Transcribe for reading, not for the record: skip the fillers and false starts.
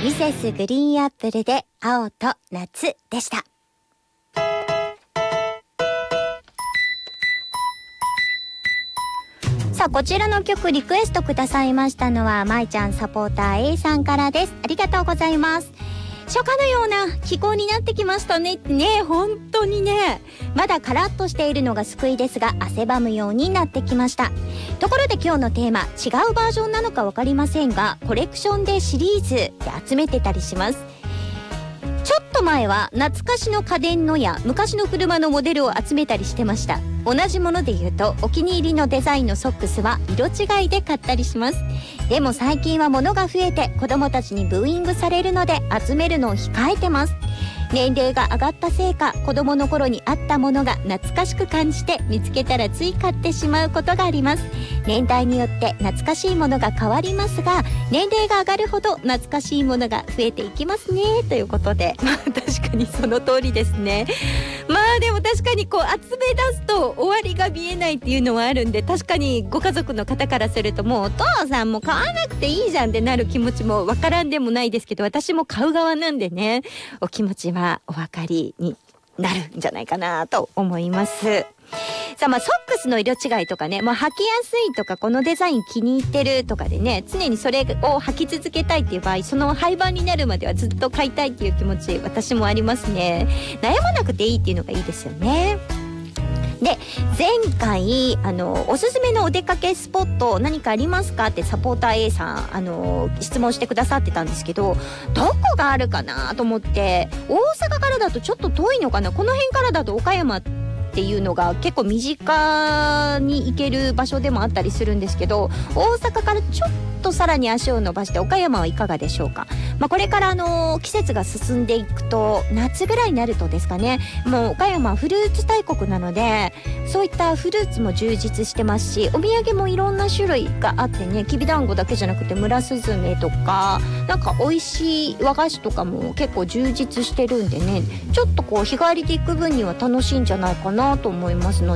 ミセスグリーンアップルで青と夏でした。さあ、こちらの曲リクエストくださいましたのはまいちゃんサポーター A さんからです。ありがとうございます。初夏のような気候になってきましたねってね、本当にね、まだカラッとしているのが救いですが、汗ばむようになってきました。ところで今日のテーマ、違うバージョンなのかわかりませんが、コレクションでシリーズで集めてたりします。ちょっと前は懐かしの家電のや昔の車のモデルを集めたりしてました。同じもので言うと、お気に入りのデザインのソックスは色違いで買ったりします。でも最近は物が増えて子供たちにブーイングされるので集めるのを控えてます。年齢が上がったせいか、子供の頃にあったものが懐かしく感じて見つけたらつい買ってしまうことがあります。年代によって懐かしいものが変わりますが、年齢が上がるほど懐かしいものが増えていきますね、ということで、確かにその通りですね。でも確かにこう集め出すと終わりが見えないっていうのはあるんで、確かにご家族の方からすると、もうお父さんも買わなくていいじゃんってなる気持ちもわからんでもないですけど、私も買う側なんでね、お気持ちはお分かりになるんじゃないかなと思います。さあ、ソックスの色違いとかね、履きやすいとか、このデザイン気に入ってるとかでね、常にそれを履き続けたいっていう場合、その廃盤になるまではずっと買いたいっていう気持ち、私もありますね。悩まなくていいっていうのがいいですよね。で、前回おすすめのお出かけスポット何かありますかってサポーター A さん質問してくださってたんですけど、どこがあるかなと思って、大阪からだとちょっと遠いのかな、この辺からだと岡山っていうのが結構身近に行ける場所でもあったりするんですけど、大阪からちょっとさらに足を伸ばして岡山はいかがでしょうか。これから季節が進んでいくと、夏ぐらいになるとですかね、もう岡山はフルーツ大国なので、そういったフルーツも充実してますし、お土産もいろんな種類があってね、きびだんごだけじゃなくて村すずめとか、なんか美味しい和菓子とかも結構充実してるんでね、ちょっとこう日帰りで行く分には楽しいんじゃないかなと思いますので、